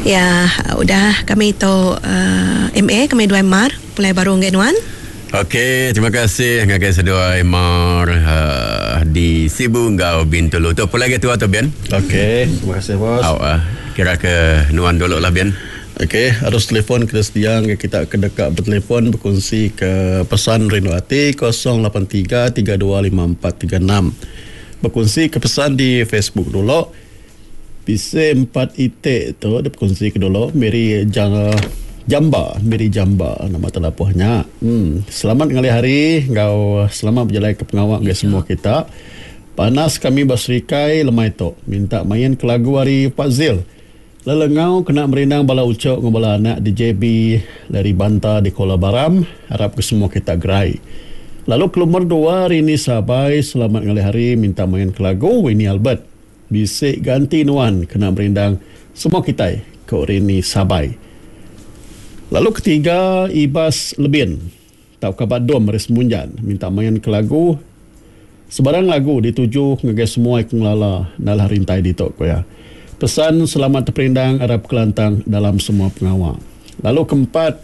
Ya, udah kami itu MA, kami 2 MR, pulai baru ngenuan. Okey, terima kasih ngagai sedua MR di Sibu Ngau Bintulu. Tu pulai ke tu atau Bian? Okey, terima kasih bos. Kira ke nuan dulu lah Bian. Okey, harus telefon kita sedia, kita kedekat bertelefon berkongsi ke pesan Rindu Hati 083 325436. Berkongsi ke pesan di Facebook dulu. Bisa 4 itik tu dia berkongsi ke dulu Miri Jamba nama teleponnya. Selamat ngali hari ngau, selamat berjalan ke pengawak ke semua kita. Panas kami basrikai lemai tu. Minta main ke lagu hari Pak Zil. Lelengau kena merindang bala ucok ngobala anak di JB dari Banta di Kuala Baram. Harap ke semua kita gerai. Lalu ke nomor 2 Rini Sabai, selamat ngali hari minta main ke lagu Winnie Albert. Bisik ganti nuan kena merindang semua kita ke Rini Sabai. Lalu ketiga Ibas Lebin tak kabar dom Maris Munjan minta main ke lagu sebarang lagu dituju ngagai semua ikung lala nalah rintai di tok ya. Pesan selamat terperindang Arab Kelantang dalam semua pengawal. Lalu keempat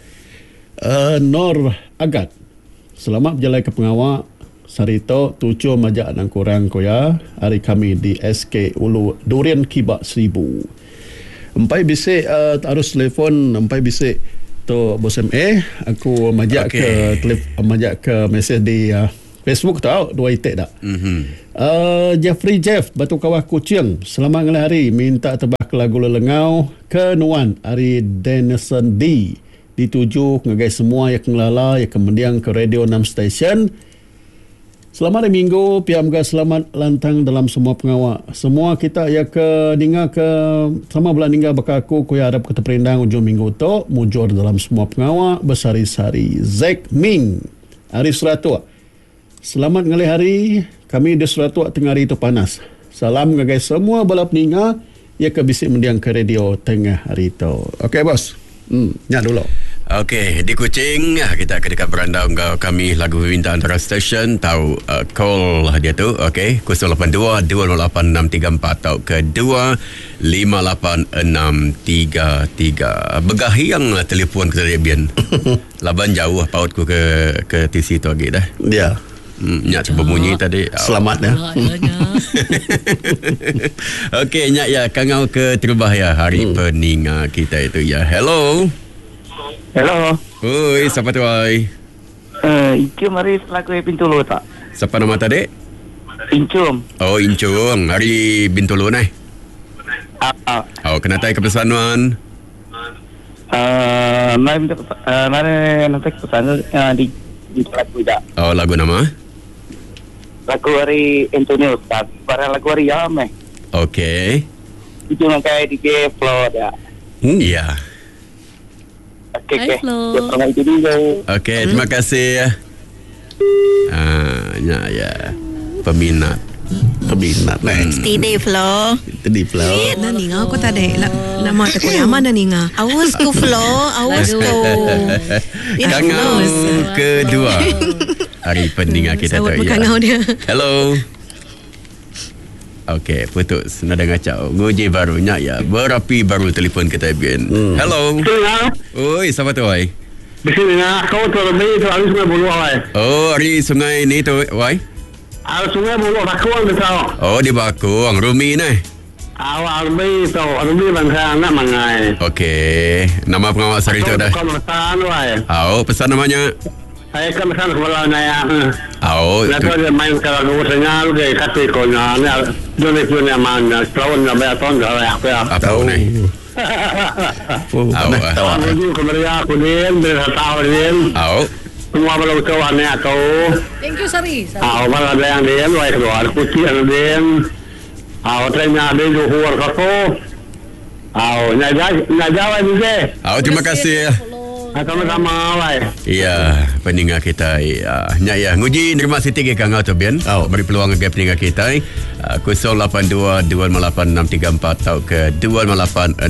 Nur Agat, selamat berjalan ke pengawal Sarito tujuh majak nang kurang koya hari kami di SK Ulu Durian Kibak 1000. Empai bisik harus telefon empai bisik tu bos MA aku majak majak ke mesej di Facebook tahu 2 itik tak. Jeffrey Jeff Batu Kawah Kucing, selamat ngali hari minta tebah ke lagu Lelengau ke nuan hari Denison D dituju ngagai semua yang kelala yang kemudian ke radio 6 station. Selamat hari Minggu, piamga selamat lantang dalam semua pengawak. Semua kita ya ke ninga ke sama bulan ninga bakaku ku ya harap ke terperindang ujung minggu tu mujur dalam semua pengawak bersari-sari. Zack Ming Arif Seratua, selamat ngali hari kami di Seratua tengah hari itu panas. Salam ngagai semua balap ninga ya ke bisik mendiang ke radio tengah hari itu. Okey bos, nyak dulu. Okey, di Kuching kita dekat beranda unggah kami lagu minta antara stesen tahu call dia tu. Okey, 082 208 634 atau ke 258 633. Begahi yang telefon ke saya Bian. Laban jauh pautku ke TC tu lagi dah. Ya. Nyak cuba bunyi tadi. Selamat ya. Okey, nyak ya kangau ke terubah ya hari peninga kita itu ya. Hello. Hello. Oi, siapa tu ai? Incum hari selaku Bintulu tak? Siapa nama tadi? Incum. Oh, Incum. Hari Bintulu ni. Oh, kena tay kepesanan. Nanti pesan di lagu tak? Oh, lagu nama? Lagu hari Antonio tak? Barang lagu hari Yame. Okey. Itu nak kayak di Flow ya. Ya. Okey. Okey, terima kasih. Ya. Peminat lah. Stay flow. Tadi flow. Nani nga aku tadi nama tak kuyaman nani nga. Awas ku flow, awas ku. Kangau kedua hari peninga kita tu ya. Kangau dia. Hello. Okey, putus. Nada ngacau. Ngoji baru nyak ya. Berapi baru telefon kita Bian. Hello. Oi, siapa tu ai? Bismillah, kau tu lebih tu hari Sungai Buloh ai. Oh, hari sungai ni tu, wai? Sungai Buloh Bakung tu tahu. Oh, di Bakung, Rumi ni. Rumi tu, Rumi bangsa anak mangai. Okey, nama pengawas hari tu dah. Kau pesan ai. Oh, pesan namanya. Saya kan pesan sekolah naya. Oh, Lalu dia main kalau sengal dia kata konya ni dunia mana tahun nak bayar tahun dah apa ya. Apa ni? Aku kemudian aku dia tahu dia. Semua baru kawan ni aku. Thank you Sari. Malah ada yang dia luar keluar kucing yang dia. Terima dia jual aku. Najawa juga. Terima kasih. Sama-sama wai. Ya, peninga kita nya ya. Nguji nerima siti ke Kang Auto Bian. Beri peluang ke peninga kita 082 258 634 atau ke 258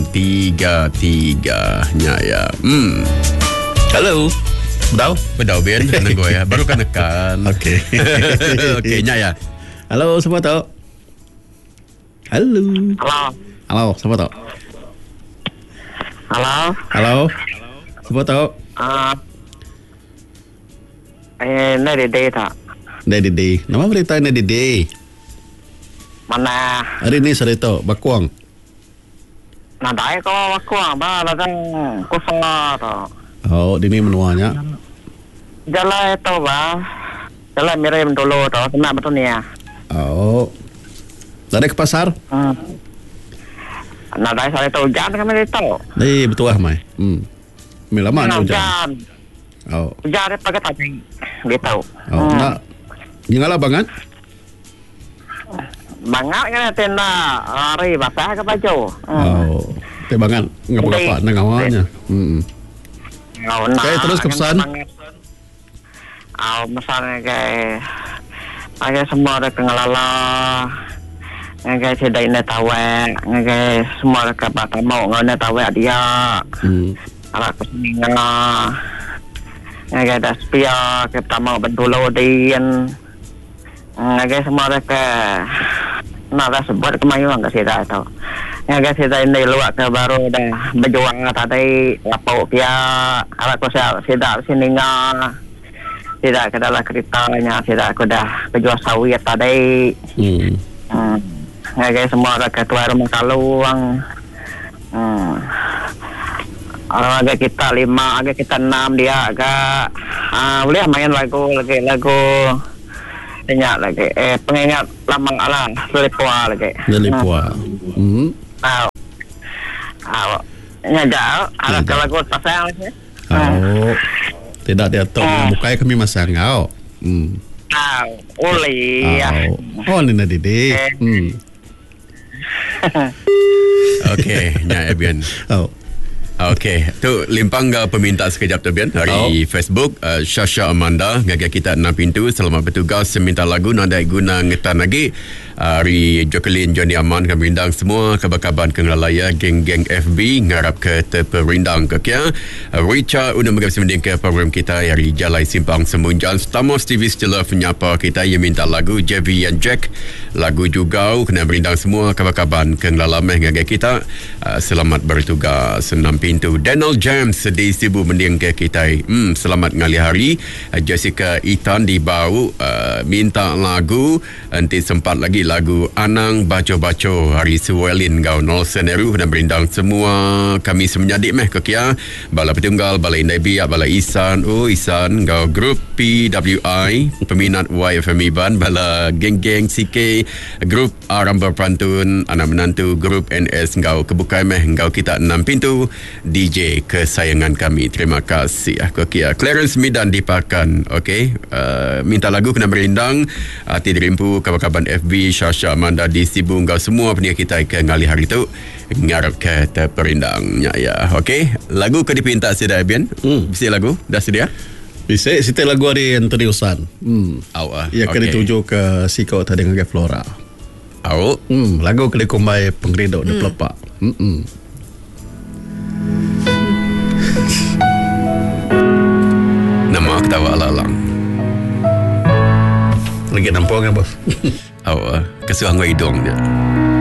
633 nya ya. Hello. Bedau Bian nenggo ya. Baru kan nekan. Okey. Okey nya ya. Halo, siapa tahu? Halo. Halo, siapa tahu? Halo. Siapa tahu? Ini Dede tak? Dede. Nama berita ini Dede. Mana? Hari ini cerita Bakuang. Nah, dah ko aku apa lah kan kusala tak? Oh, ini menuanya. Jalan itu bah. Jalan mirim dulu tak? Kena betul ni ya? Oh. Dari ke pasar? Nah, dah saya tahu hujan kami tahu. Betul lah, Mai. Lama nak hujan. Oh. Hujan dia pakai tadi. Dia tahu. Oh, nak. Gimana banget? Bangat kan tenda hari basah ke baju. Oh. Tapi banget enggak berapa nang awalnya. Okay, terus ke pesan. Misalnya kayak semua ada kengalala. Ngagai sedai na tawa, ngagai semua ka bata mau ngana tawa dia. Ala kusinga. Ngagai das pia ke tamau bentulo dian. Ngagai semua ka nada sebut kemayuan ka sedai tau. Ngagai sedai ni luak ke baru dah berjuang tadi lapau pia ala ku sedai sininga. Sedai ke dalam ceritanya sedai ku dah berjuang sawit tadi. Ngagai semua ada ketua rumah kaluang. Agak kita 5, agak kita 6 dia agak boleh main lagu banyak lagi. Pengingat lamang alam Lelipua lagi. Lelipua. Nyajal ada lagu pasang lagi. Oh. Tidak dia tahu bukai kami masang kau. Uli. Oh, ni nak Dede. Okey, Nya Ebian. Okey, tu limpang ke peminta sekejap tu Bian hari Facebook Syasha Amanda ngagai kita 6 pintu selamat bertugas seminta lagu nandai guna ngetan lagi hari Jacqueline Johnny Aman kami rindang semua kabar-kabar kengalaya geng-geng FB ngarap ke terperindang ke kia Richard untuk menggabung semending ke program kita hari Jalai Simpang Semunjan Stamos TV Stella penyapa kita yang minta lagu JV and Jack lagu juga kena berindang semua kabar-kabar kengalamah ngagai kita selamat bertugas 6 pintu Daniel James di Sibu mending ke kita selamat ngali hari Jessica Ethan di Bau minta lagu nanti sempat lagi lagu Anang Baco-Baco hari Suwelin kau nol seneru dan berindang semua kami semenyadik meh ke kia bala petunggal bala indai biak bala Isan Isan kau grup PWI peminat YFM Iban bala geng-geng CK grup Rambah Pantun anak menantu grup NS kau kebukai meh kau kita 6 pintu DJ kesayangan kami. Terima kasih. Aku kia Clarence Midan dipakan. Okey. Minta lagu kena berindang. Hati dirimpu kabar-kabar FB Syasha Amanda di Sibu kau semua pendengar kita ke ngali hari tu ngarap ke terperindangnya ya. Okey. Lagu ke dipinta sedia Bian? Bisa lagu? Dah sedia? Bisa. Siti lagu hari Anthony Usan. Ya kena tuju ke Sikau tadi dengan Flora. Lagu kena kumbai penggeridau di pelepak. Nama ketawa ala-alang. Lagi nampaknya bos. Kesuang hidungnya.